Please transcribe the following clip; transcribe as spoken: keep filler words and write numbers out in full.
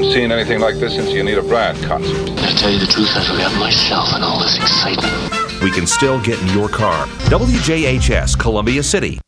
seen anything like this since the Anita Bryant concert. To tell you the truth, I forgot myself and all this excitement. We can still get in your car. W J H S, Columbia City.